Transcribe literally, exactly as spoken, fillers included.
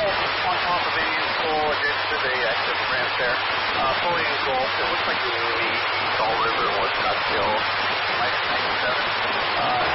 on top of Indian School, adjacent to the exit ramp there. Uh, fully engulfed. It looks like the Fall River was cut till like ninety-seven. Uh,